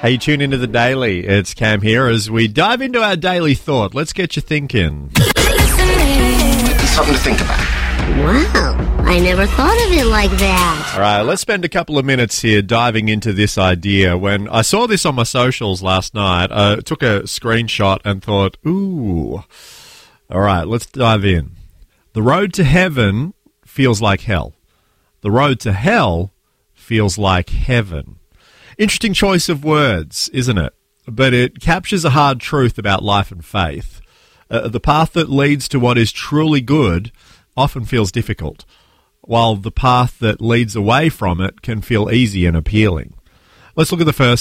Hey, you tune into The Daily. It's Cam here as we dive into our daily thought. Let's get you thinking. Something to think about. Wow, I never thought of it like that. All right, let's spend a couple of minutes here diving into this idea. When I saw this on my socials last night, I took a screenshot and thought, ooh. All right, let's dive in. The road to heaven feels like hell. The road to hell feels like heaven. Interesting choice of words, isn't it? But it captures a hard truth about life and faith. The path that leads to what is truly good often feels difficult, while the path that leads away from it can feel easy and appealing. Let's look at the first